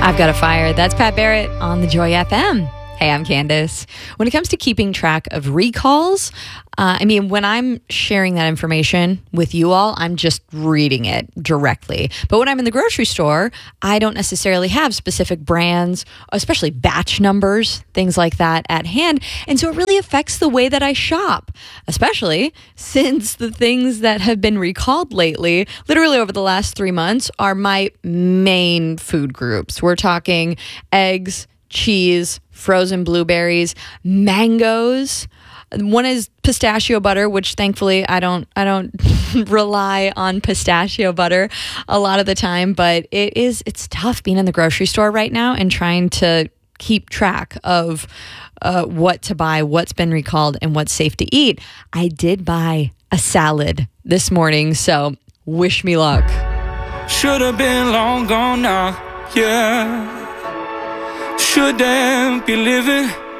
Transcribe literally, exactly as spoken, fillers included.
I've Got a Fire. That's Pat Barrett on the Joy F M. Hey, I'm Candace. When it comes to keeping track of recalls, uh, I mean, when I'm sharing that information with you all, I'm just reading it directly. But when I'm in the grocery store, I don't necessarily have specific brands, especially batch numbers, things like that at hand. And so it really affects the way that I shop, especially since the things that have been recalled lately, literally over the last three months, are my main food groups. We're talking eggs, cheese, frozen blueberries, mangoes. One is pistachio butter, which thankfully I don't I don't rely on pistachio butter a lot of the time, but it is it's tough being in the grocery store right now and trying to keep track of uh, what to buy, what's been recalled, and what's safe to eat. I did buy a salad this morning, so wish me luck. Should have been long gone now, yeah. Shouldn't be living